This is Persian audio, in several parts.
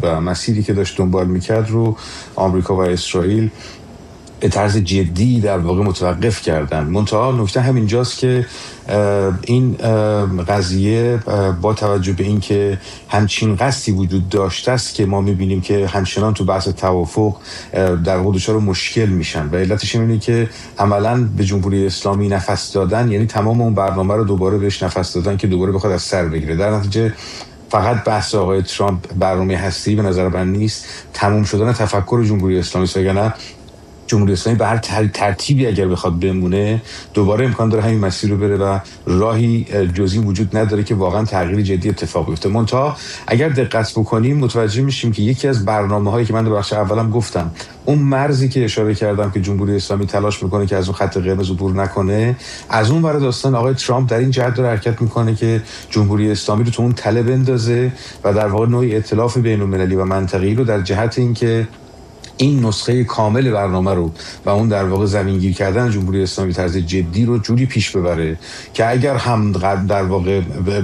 و مسیری که داشت دنبال میکرد رو آمریکا و اسرائیل به طرز جدی در واقع متوقف کردن. منتها نکته همینجاست که این قضیه با توجه به این که همچین قصدی وجود داشته است که ما میبینیم که همچنان تو بحث توافق در واقع دچار مشکل میشن و علتش اینه که عملاً به جمهوری اسلامی نفس دادن، یعنی تمام اون برنامه رو دوباره بهش نفس دادن که دوباره بخواد از سر بگیره. در نتیجه فقط بحث آقای ترامپ برنامه هسته‌ای به نظر من نیست، تموم شدن تفکر جمهوری اسلامی است. وگرنه جمهوری اسلامی به هر ترتیبی اگر بخواد بمونه دوباره امکان داره همین مسیر رو بره و راهی جزئی وجود نداره که واقعا تغییر جدی اتفاق بیفته. منتها اگر دقت بکنیم متوجه میشیم که یکی از برنامه‌هایی که من در بخش اولم گفتم، اون مرزی که اشاره کردم که جمهوری اسلامی تلاش میکنه که از اون خط قرمز عبور نکنه، از اون ور داستان آقای ترامپ در این جهت داره حرکت میکنه که جمهوری اسلامی رو تو اون تله بندازه و در واقع نوعی ائتلاف بین‌المللی و منطقه‌ای رو در جهت اینکه این نسخه کامل برنامه رو و اون در واقع زمینگیر کردن جمهوری اسلامی طرز جدی رو جوری پیش ببره که اگر هم در واقع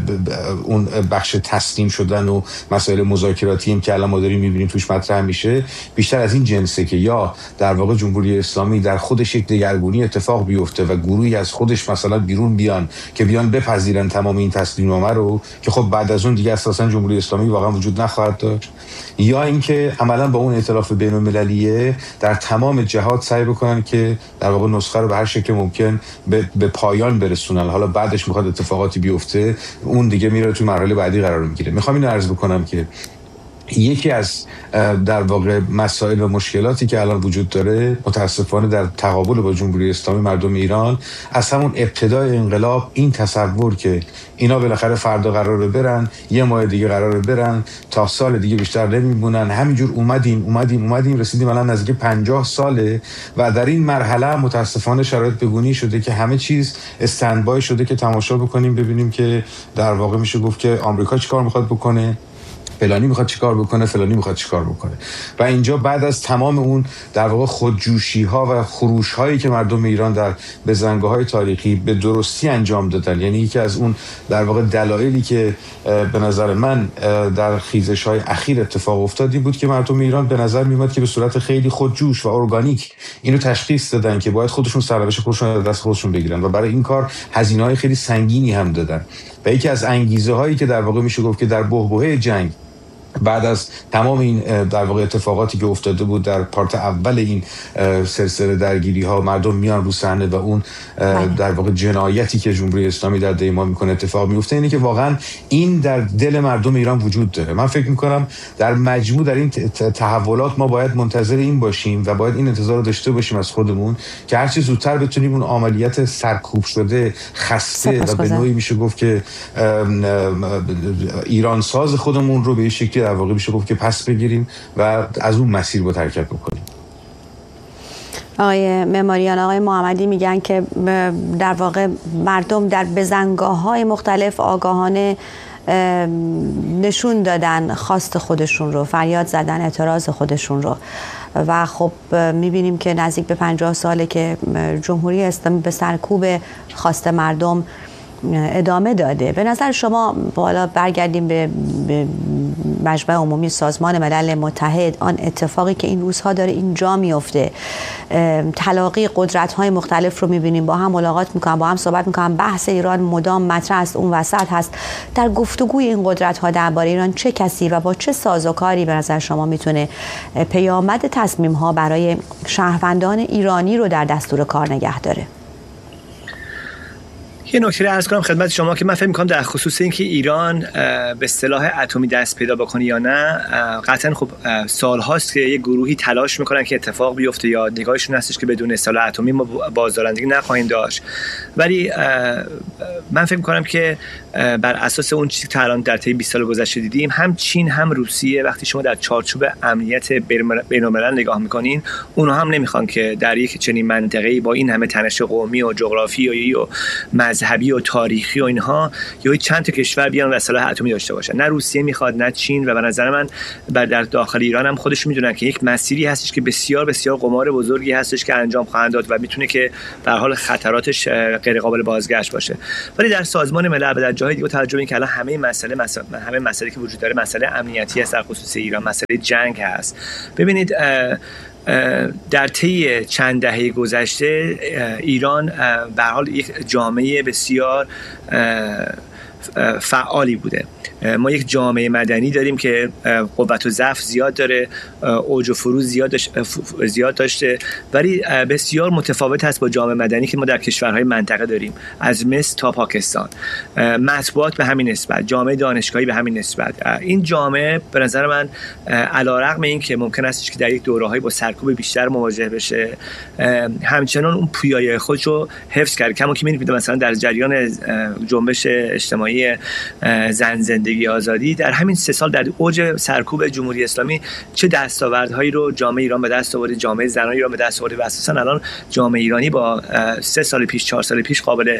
اون بخش تسلیم شدن و مسائل مذاکراتی هم که الان ما داریم می‌بینیم توش مطرح میشه بیشتر از این جنسه که یا در واقع جمهوری اسلامی در خودش یک دگرگونی اتفاق بیفته و گروهی از خودش مثلا بیرون بیان که بیان بپذیرن تمام این تسلیم‌نامه رو که خب بعد از اون دیگه اساسا جمهوری اسلامی واقعا وجود نخواهد داشت، یا اینکه عملاً با اون ائتلاف بین‌المللی در تمام جهات سعی بکنن که در واقع نسخه رو به هر شکل ممکن به پایان برسونن. حالا بعدش میخواد اتفاقاتی بیفته، اون دیگه میره تو مرحله بعدی قرار میگیره. میخوام اینو عرض بکنم که یکی از در واقع مسائل و مشکلاتی که الان وجود داره متاسفانه در تقابل با جمهوری اسلامی مردم ایران از همون ابتدای انقلاب این تصور که اینا بالاخره فردا قراره برن، یه ماه دیگه قراره برن، تا سال دیگه بیشتر نمیمونن، همینجور اومدیم رسیدیم الان نزدیک 50 ساله و در این مرحله متاسفانه شرایط بگونی شده که همه چیز استندبای شده که تماشا بکنیم ببینیم که در واقع میشه گفت که آمریکا چیکار میخواد بکنه، فلانی میخواد چیکار بکنه، فلانی میخواد چیکار بکنه. و اینجا بعد از تمام اون در واقع خودجوشی ها و خروش هایی که مردم ایران در بزنگاه‌های تاریخی به درستی انجام دادن، یعنی یکی از اون در واقع دلایلی که به نظر من در خیزش های اخیر اتفاق افتادی بود که مردم ایران به نظر میومد که به صورت خیلی خودجوش و ارگانیک اینو تشخیص دادن که باید خودشون سرنوشت خودشون از دست خودشون بگیرن و برای این کار هزینه‌های خیلی سنگینی هم دادن. و یکی از انگیزه هایی که در واقع میشه گفت که در بحبوحه جنگ بعد از تمام این در واقع اتفاقاتی که افتاده بود در پارت اول این سلسله درگیری ها، مردم میان رو صحنه و اون در واقع جنایتی که جمهوری اسلامی در دیما میکنه اتفاق میفته، اینه که واقعا این در دل مردم ایران وجود داره. من فکر میکنم در مجموع در این تحولات ما باید منتظر این باشیم و باید این انتظار رو داشته باشیم از خودمون که هر چه زودتر بتونیم اون عملیات سرکوب شده، خسته و به نوعی میشه گفت که ایران ساز خودمون رو به شکلی در واقع میشه گفت که پس بگیریم و از اون مسیر با حرکت بکنیم. آقای معماریان، آقای محمدی میگن که در واقع مردم در بزنگاه‌های مختلف آگاهانه نشون دادن خواست خودشون رو، فریاد زدن اعتراض خودشون رو و خب میبینیم که نزدیک به 50 ساله که جمهوری اسلامی به سرکوب خواست مردم ادامه داده. به نظر شما بالا برگردیم به مجمع عمومی سازمان ملل متحد، آن اتفاقی که این روزها داره اینجا میفته، تلاقی قدرت‌های مختلف رو می‌بینیم، با هم ملاقات می‌کنن، با هم صحبت می‌کنن، بحث ایران مدام مطرح است، اون وسط هست. در گفتگوی این قدرت‌ها درباره ایران چه کسی و با چه سازوکاری به نظر شما میتونه پیامد تصمیم‌ها برای شهروندان ایرانی رو در دستور کار نگه داره؟ یه نکته عرض کنم خدمت شما که من فکر می‌کنم در خصوص اینکه ایران به سلاح اتمی دست پیدا بکنه یا نه، قطعاً خب سال‌هاست که یه گروهی تلاش می‌کنن که اتفاق بیفته یا نگاهشون هستش که بدون سلاح اتمی ما بازدارندگی نخواهیم داشت. ولی من فکر می‌کنم که بر اساس اون چیزی که الان در طی 20 سال گذشته دیدیم، هم چین هم روسیه وقتی شما در چارچوب امنیت بین‌الملل نگاه می‌کنین، اونها هم نمی‌خوان که در یک چنین منطقه‌ای با این همه تنش قومی و جغرافیایی و مذهبی و تاریخی و اینها یا چند تا کشور بیان و سلاح اتمی داشته باشن. نه روسیه میخواد، نه چین، و به نظر من در داخل ایران هم خودشون میدونن که یک مسیری هستش که بسیار بسیار قمار بزرگی هستش که انجام خواهند داد و میتونه که به هر حال خطراتش غیر قابل بازگشت باشه. ولی در سازمان ملل و در جاهای دیگه توجه این که الان همه مسئله که وجود داره مسئله امنیتی است، در خصوص ایران مسئله جنگ هست. ببینید در طی چند دهه گذشته ایران به هر حال یک جامعه بسیار فعالی بوده. ما یک جامعه مدنی داریم که قوت و ضعف زیاد داره، اوج و فروز زیاد داشته، ولی بسیار متفاوت هست با جامعه مدنی که ما در کشورهای منطقه داریم، از مصر تا پاکستان. مطبوعات به همین نسبت، جامعه دانشگاهی به همین نسبت. این جامعه به نظر من علیرغم این که ممکن است که در یک دوره‌ای با سرکوب بیشتر مواجه بشه، همچنان اون پویایی خودش رو حفظ کرد. کما که می‌بینید مثلا در جریان جنبش اجتماعی زن زندگی آزادی در همین 3 سال در اوج سرکوب جمهوری اسلامی چه دستاوردهایی رو جامعه ایران به دست آورده، جامعه زنان ایران به دست آورده و اساسا الان جامعه ایرانی با 3 سال پیش 4 سال پیش قابل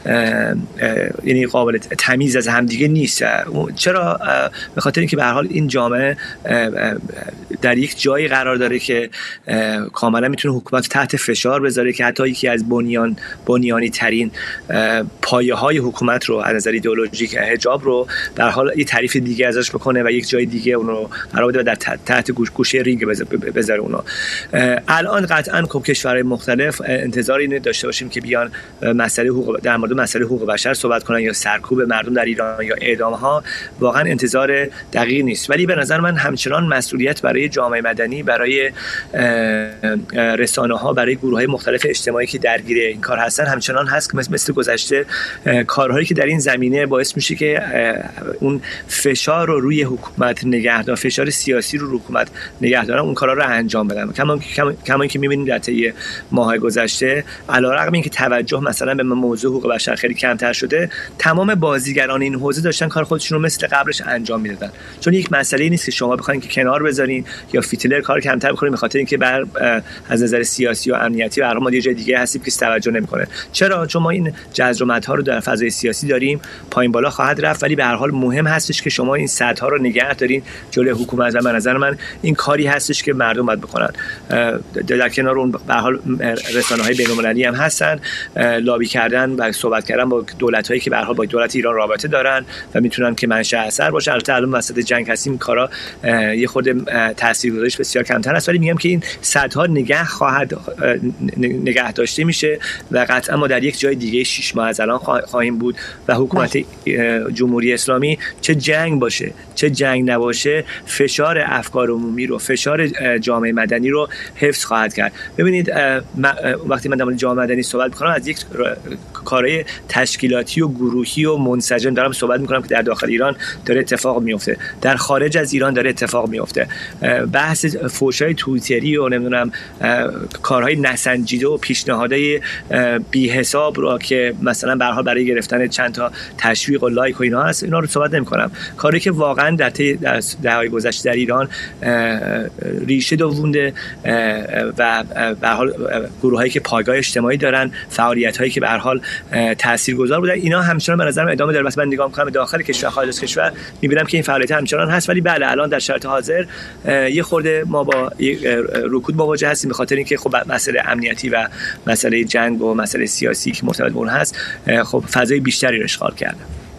تمیز از همدیگه نیست. چرا؟ به خاطر اینکه به هر حال این جامعه در یک جایی قرار داره که کاملا میتونه حکومت تحت فشار بذاره که حتی یکی از بنیانی ترین پایه‌های حکومت رو از نظر ایدئولوژیک حجاب رو در حال یه تعریف دیگه ازش بکنه و یک جای دیگه اون رو قرار بده و در تحت گوشه رینگ بذاره اونو. الان قطعاً کشورهای مختلف انتظار اینو داشته باشیم که بیان در مورد مسئله حقوق بشر صحبت کنن یا سرکوب مردم در ایران یا اعدام‌ها. واقعاً انتظار دقیق نیست، ولی به نظر من همچنان مسئولیت برای جامعه مدنی، برای رسانه‌ها، برای گروه‌های مختلف اجتماعی که درگیر این کار هستن همچنان هست که مثل گذشته کارهایی که در این زمینه باعث میشه که اون فشار رو روی حکومت نگهدارن، فشار سیاسی رو حکومت نگهدارن، اون کارا رو انجام بدن. کما اینکه می‌بینیم در طی ماه‌های گذشته علیرغم اینکه توجه مثلا به موضوع حقوق بشر خیلی کمتر شده، تمام بازیگران این حوزه داشتن کار خودشون رو مثل قبلش انجام میدادن. چون یک مسئله نیست که شما بخواید که کنار بذارین یا فیتلر کار کمتر بکنین به خاطر اینکه از نظر سیاسی و امنیتی برای ما یه جای دیگه هستیم که توجه نمی‌کنه. چرا؟ چون ما این جذر و مدها رو در فضای سیاسی داریم، پایین بالا خواهد رفت، ولی به هر حال مهم هستش که شما این سطح‌ها رو نگه دارین جلوی حکومت و به نظر من این کاری هستش که مردم باید بکنن. در کنار اون به هر حال رسانه‌های بین‌المللی هم هستن، لابی کردن و صحبت کردن با دولت‌هایی که به هر حال با دولت ایران رابطه دارن و میتونن که منشأ اثر باشه. البته الان وسط جنگ هستیم، کارا یه خورده تاثیرگذاریش بسیار کمتر است، ولی میگم که این سطح‌ها نگه داشته میشه و قطعا ما در یک جای دیگه 6 ماه از الان خواهیم بود و حکومت جمهوری اسلامی چه جنگ باشه چه جنگ نباشه فشار افکار عمومی رو، فشار جامعه مدنی رو حفظ خواهد کرد. ببینید وقتی من در مورد جامعه مدنی صحبت می‌کنم از یک کارهای تشکیلاتی و گروهی و منسجم دارم صحبت می‌کنم که در داخل ایران داره اتفاق میفته، در خارج از ایران داره اتفاق میفته. بحث فحش‌های توییتری و نمیدونم کارهای نسنجیده و پیشنهادهای بی حساب رو که مثلا به هر حال برای گرفتن چند تا تشویق و لایک و اینا هست، اینا رو صحبت نمی‌کنم. کاری که واقعا در دهه‌های گذشته در ایران ریشه دوونده و به هر حال گروهایی که پایگاه اجتماعی دارن، فعالیت‌هایی که به هر حال تاثیرگذار بودن، اینا همچنان به نظرم ادامه داره. مثلا من نگاه می‌کنم داخل کشور، خارج از کشور، می‌بینم که این فعالیت همچنان هست، ولی بله الان در شرایط حاضر یه خورده ما با رکود مواجه هستیم به خاطر اینکه خب مسئله امنیتی و مسئله جنگ و مسئله سیاسی که مرتبط به اون هست خب فضای بیشتری رو اشغال کرده.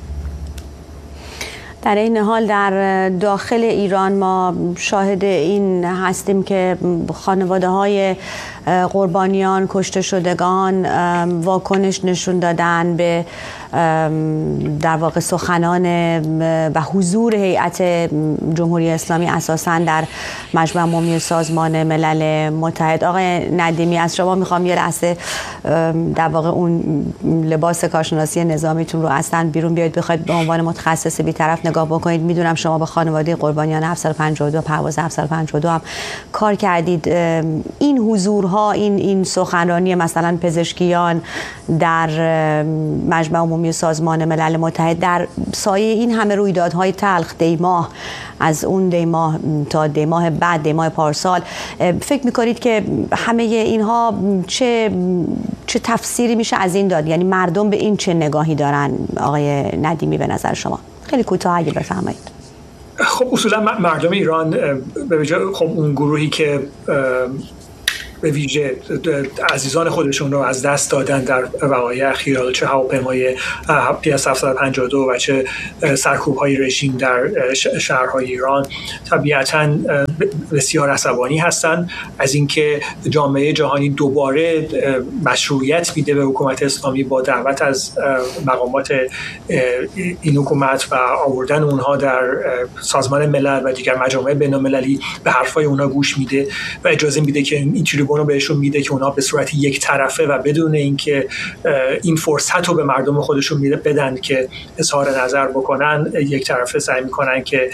در این حال در داخل ایران ما شاهد این هستیم که خانواده‌های قربانیان، کشته شدگان واکنش نشون دادن به در واقع سخنان و حضور هیئت جمهوری اسلامی اساساً در مجمع عمومی سازمان ملل متحد. آقای ندیمی از شما میخوام یه لحظه در واقع اون لباس کارشناسی نظامیتون رو اصلا بیرون بیاید، بخواید به عنوان متخصص بی‌طرف نگاه نگاه بکنید، میدونم شما به خانواده قربانیان 752 پرواز 752 هم کار کردید. این حضورها، این سخنرانی مثلا پزشکیان در مجمع عمومی سازمان ملل متحد در سایه این همه رویدادهای تلخ، دیماه از اون دیماه تا دیماه بعد، دیماه پارسال، فکر میکنید که همه اینها چه تفسیری میشه از این داد؟ یعنی مردم به این چه نگاهی دارن آقای ندیمی به نظر شما؟ خیلی کوتاه اگه بفرمایید. خب اصولا مردم ایران به ویژه خب اون گروهی که به ویژه عزیزان خودشون رو از دست دادن در وقایع اخیر، چه هواپیمای PS752 و چه سرکوب‌های رژیم در شهرهای ایران، طبیعتاً بسیار عصبانی هستند از اینکه جامعه جهانی دوباره مشروعیت میده به حکومت اسلامی با دعوت از مقامات این حکومت و آوردن اونها در سازمان ملل و دیگر مجامع بین‌المللی به حرفای اونها گوش میده و اجازه میده که این تریبون رو بهشون میده که اونها به صورت یک طرفه و بدون اینکه این فرصت رو به مردم خودشون بدن که اظهار نظر بکنن، یک طرفه سعی میکنن که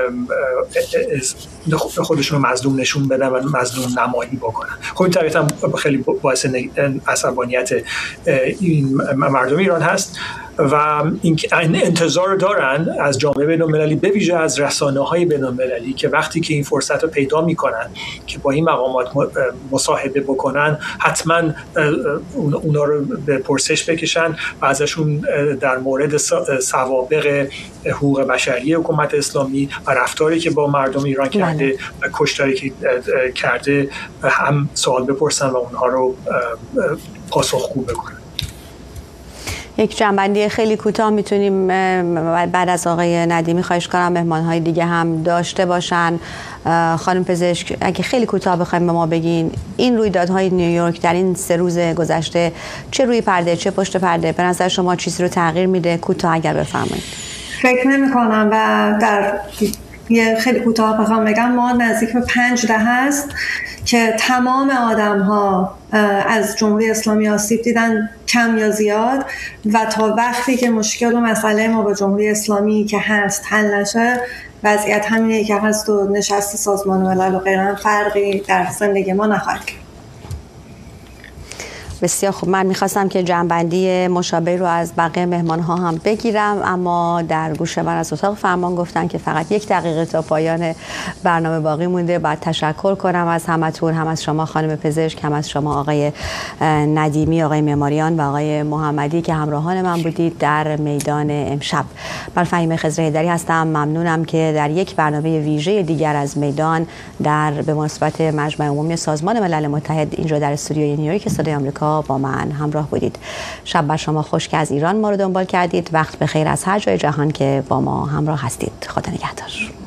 خودشون رو مظلوم نشون بدن و مظلوم نمایی بکنن. خب این طبیعتا خیلی باعث عصبانیت این مردم ایران هست و این انتظار دارن از جامعه بین‌المللی، به ویژه از رسانه‌های بین‌المللی، که وقتی که این فرصت رو پیدا میکنن که با این مقامات مصاحبه بکنن، حتما اونا رو به پرسش بکشن و ازشون در مورد سوابق حقوق بشری حکومت اسلامی و رفتاری که با مردم ایران کرده و کشتاری که کرده هم سوال بپرسن و اونها رو پاسخگو بکنن. یک جنبندی خیلی کوتاه میتونیم بعد از آقای ندیمی خواهش کنم مهمانهای دیگه هم داشته باشن. خانم پزشک اگه خیلی کوتاه بخوایم به ما بگین این رویدادهای نیویورک در این 3 روز گذشته چه روی پرده چه پشت پرده به نظر شما چیزی رو تغییر میده؟ کوتاه اگر بفرمایید. فکر نمی کنم و در یه خیلی کوتاه بخوام بگم ما نزدیک به 5 دهه است که تمام آدم ها از جمهوری اسلامی آسیب دیدن، کم یا زیاد، و تا وقتی که مشکل و مسئله ما با جمهوری اسلامی که هست حل نشه، وضعیت همینه که هست و نشست سازمان ملل و غیره فرقی در زندگی ما نخواهد کرد. بسیار خوب. من میخواستم که جنبندی مشابه رو از بقیه مهمان ها هم بگیرم، اما در گوش من از اتاق فرمان گفتن که فقط 1 دقیقه تا پایان برنامه باقی مونده. باید تشکر کنم از همتون، هم از شما خانم پزشک، هم از شما آقای ندیمی، آقای معماریان و آقای محمدی که همراهان من بودید در میدان امشب. من فهیمه خضر حیدری هستم. ممنونم که در یک برنامه ویژه دیگر از میدان به مناسبت مجمع عمومی سازمان ملل متحد اینجا در استودیوی نیویورک صدای آمریکا با من همراه بودید. شب بر شما خوش که از ایران ما رو دنبال کردید. وقت بخیر از هر جای جهان که با ما همراه هستید. خدا نگهدار.